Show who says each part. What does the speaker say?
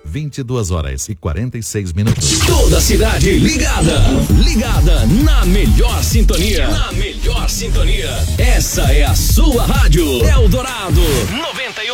Speaker 1: 22h46.
Speaker 2: Toda a cidade ligada. Ligada na melhor sintonia. Na melhor sintonia. Essa é a sua rádio Eldorado 91.